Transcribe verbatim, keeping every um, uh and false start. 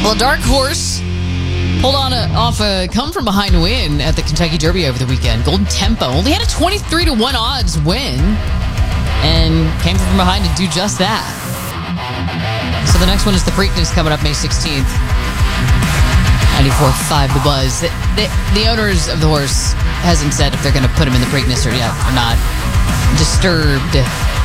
Well, Dark Horse pulled on a, off a come-from-behind win at the Kentucky Derby over the weekend. Golden Tempo only had a twenty-three to one odds win and came from behind to do just that. So the next one is the Preakness coming up May sixteenth. ninety-four point five The Buzz. The, the, the owners of the horse hasn't said if they're going to put him in the Preakness or yet or not. Disturbed